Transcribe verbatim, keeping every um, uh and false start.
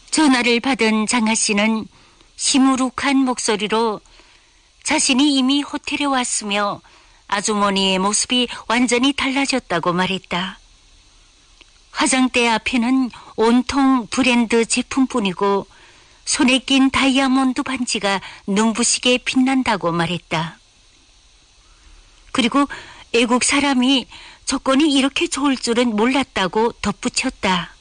전화를 받은 장하 씨는 시무룩한 목소리로 자신이 이미 호텔에 왔으며 아주머니의 모습이 완전히 달라졌다고 말했다. 화장대 앞에는 온통 브랜드 제품뿐이고 손에 낀 다이아몬드 반지가 눈부시게 빛난다고 말했다. 그리고 애국 사람이 조건이 이렇게 좋을 줄은 몰랐다고 덧붙였다.